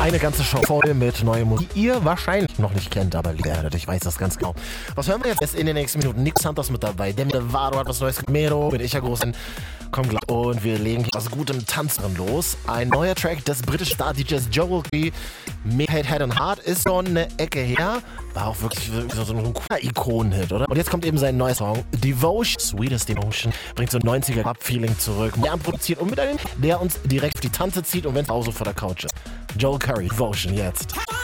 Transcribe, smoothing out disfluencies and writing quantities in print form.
Eine ganze Show voll mit neuer Musik, die ihr wahrscheinlich noch nicht kennt, aber lieb werdet. Ich weiß das ganz genau. Was hören wir jetzt? Ist in den nächsten Minuten Nick Santos mit dabei. Demi Lovato hat was Neues. Mero bin ich ja groß in. Komm gleich. Und wir legen was Gutem Tanzen los. Ein neuer Track des britischen Star-DJs Joel Corry. Make Head and Heart ist so eine Ecke her. War auch wirklich so ein cooler Ikonen-Hit, oder? Und jetzt kommt eben sein neuer Song. Devotion, Sweetest Devotion, bringt so ein 90er-Pop-Feeling zurück. Der produziert und mit einem, der uns direkt auf die Tante zieht und wenn es auch so vor der Couch ist. Joel Corry, Devotion jetzt.